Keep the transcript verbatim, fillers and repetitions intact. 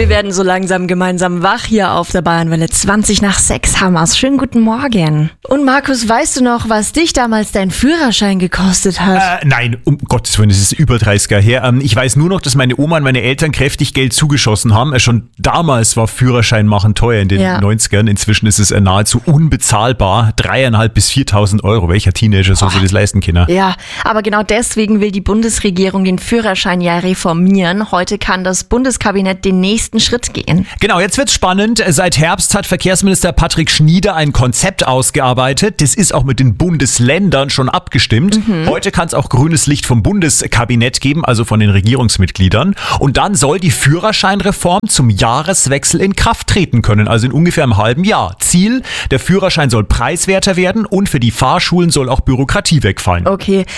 Wir werden so langsam gemeinsam wach hier auf der Bayernwelle. zwanzig nach sechs haben wir's. Schönen guten Morgen. Und Markus, weißt du noch, was dich damals dein Führerschein gekostet hat? Äh, nein, um Gottes Willen, es ist über dreißig Jahre her. Ähm, ich weiß nur noch, dass meine Oma und meine Eltern kräftig Geld zugeschossen haben. Äh, schon damals war Führerschein machen teuer in den Ja. neunzigern. Inzwischen ist es äh, nahezu unbezahlbar. Dreieinhalb bis viertausend Euro. Welcher Teenager soll sich das leisten, Kinder? Ja, aber genau deswegen will die Bundesregierung den Führerschein ja reformieren. Heute kann das Bundeskabinett den nächsten Schritt gehen. Genau, jetzt wird's spannend. Seit Herbst hat Verkehrsminister Patrick Schnieder ein Konzept ausgearbeitet. Das ist auch mit den Bundesländern schon abgestimmt. Mhm. Heute kann es auch grünes Licht vom Bundeskabinett geben, also von den Regierungsmitgliedern. Und dann soll die Führerscheinreform zum Jahreswechsel in Kraft treten können, also in ungefähr einem halben Jahr. Ziel, der Führerschein soll preiswerter werden und für die Fahrschulen soll auch Bürokratie wegfallen. Okay,